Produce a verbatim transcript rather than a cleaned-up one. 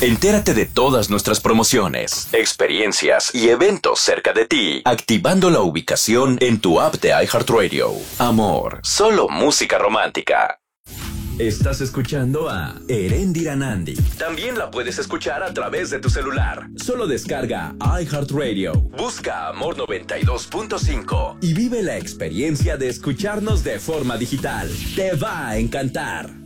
Entérate de todas nuestras promociones, experiencias y eventos cerca de ti, activando la ubicación en tu app de iHeartRadio. Amor, solo música romántica. Estás escuchando a Eréndira Nandi. También la puedes escuchar a través de tu celular. Solo descarga iHeartRadio. Busca Amor noventa y dos punto cinco y vive la experiencia de escucharnos de forma digital. Te va a encantar.